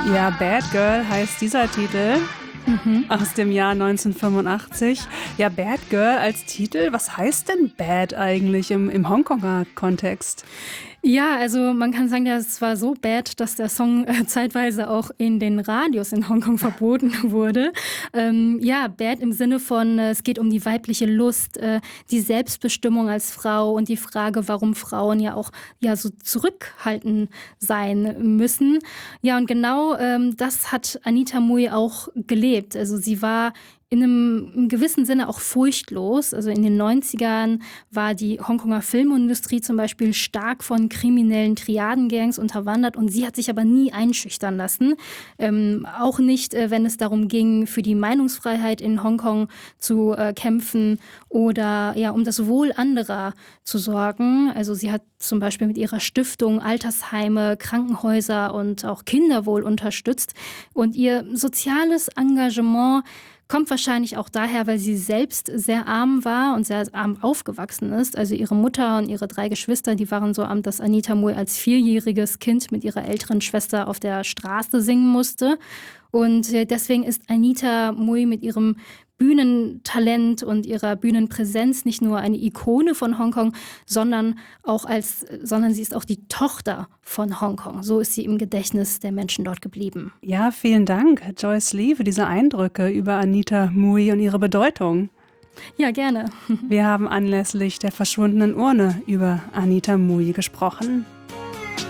Ja, Bad Girl heißt dieser Titel aus dem Jahr 1985. Ja, Bad Girl als Titel, was heißt denn Bad eigentlich im Hongkonger Kontext? Ja, also man kann sagen, das war so bad, dass der Song zeitweise auch in den Radios in Hongkong verboten wurde. Ja, bad im Sinne von, es geht um die weibliche Lust, die Selbstbestimmung als Frau und die Frage, warum Frauen ja auch so zurückhaltend sein müssen. Ja, und genau das hat Anita Mui auch gelebt. Also sie war in einem gewissen Sinne auch furchtlos. Also in den 90ern war die Hongkonger Filmindustrie zum Beispiel stark von kriminellen Triadengangs unterwandert und sie hat sich aber nie einschüchtern lassen. Auch nicht, wenn es darum ging, für die Meinungsfreiheit in Hongkong zu kämpfen oder um das Wohl anderer zu sorgen. Also sie hat zum Beispiel mit ihrer Stiftung Altersheime, Krankenhäuser und auch Kinderwohl unterstützt. Und ihr soziales Engagement kommt wahrscheinlich auch daher, weil sie selbst sehr arm war und sehr arm aufgewachsen ist. Also ihre Mutter und ihre 3 Geschwister, die waren so arm, dass Anita Mui als 4-jähriges Kind mit ihrer älteren Schwester auf der Straße singen musste. Und deswegen ist Anita Mui mit ihrem Bühnentalent und ihrer Bühnenpräsenz nicht nur eine Ikone von Hongkong, sondern sie ist auch die Tochter von Hongkong. So ist sie im Gedächtnis der Menschen dort geblieben. Ja, vielen Dank, Joyce Lee, für diese Eindrücke über Anita Mui und ihre Bedeutung. Ja, gerne. Wir haben anlässlich der verschwundenen Urne über Anita Mui gesprochen.